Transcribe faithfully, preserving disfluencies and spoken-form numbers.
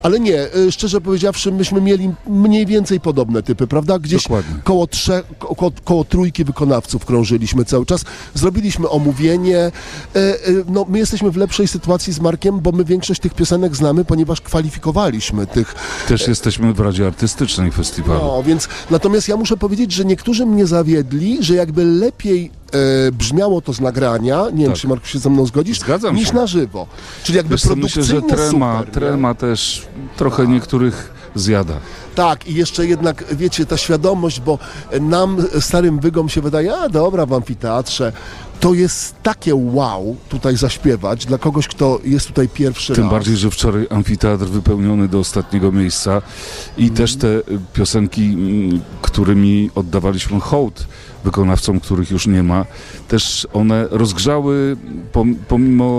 Ale nie, y, szczerze powiedziawszy, myśmy mieli mniej więcej podobne typy, prawda? Gdzieś Dokładnie. koło, trzech, koło, koło trójki wykonawców krążyliśmy cały czas. Zrobiliśmy omówienie. Y, y, no, my jesteśmy w lepszej sytuacji z Markiem, bo my większość tych piosenek znamy, ponieważ kwalifikowaliśmy tych. Też jesteśmy w Radzie Artystycznej festiwalu. No, więc natomiast ja muszę powiedzieć, że niektórzy mnie zawiedli, że jakby lepiej e, brzmiało to z nagrania, nie wiem, Tak. czy Marku się ze mną zgodzisz, Zgadzam niż się. na żywo. Czyli jakby Wiesz co, myślę, że produkcyjnie trema, super, nie? trema też trochę niektórych zjada. Tak, i jeszcze jednak, wiecie, ta świadomość, bo nam, starym wygom się wydaje, a dobra, w amfiteatrze, to jest takie wow tutaj zaśpiewać dla kogoś, kto jest tutaj pierwszy Tym raz. bardziej, że wczoraj amfiteatr wypełniony do ostatniego miejsca i Mm. też te y, piosenki, mm, którymi oddawaliśmy hołd wykonawcom, których już nie ma, też one rozgrzały pom- pomimo